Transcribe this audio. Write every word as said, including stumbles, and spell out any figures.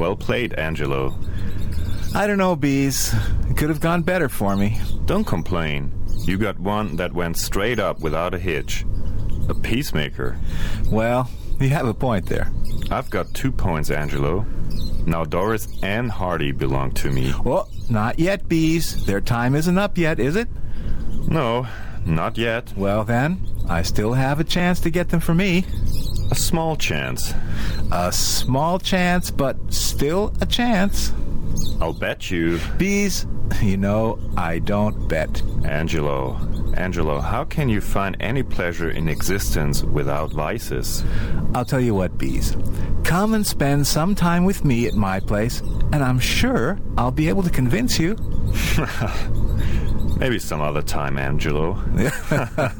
Well played, Angelo. I don't know, Bees. It could have gone better for me. Don't complain. You got one that went straight up without a hitch. A peacemaker. Well, you have a point there. I've got two points, Angelo. Now Doris and Hardy belong to me. Well, not yet, Bees. Their time isn't up yet, is it? No, not yet. Well, then, I still have a chance to get them for me. A small chance. A small chance, but still a chance. I'll bet you. Bees, you know, I don't bet. Angelo, Angelo, how can you find any pleasure in existence without vices? I'll tell you what, Bees. Come and spend some time with me at my place, and I'm sure I'll be able to convince you. Maybe some other time, Angelo.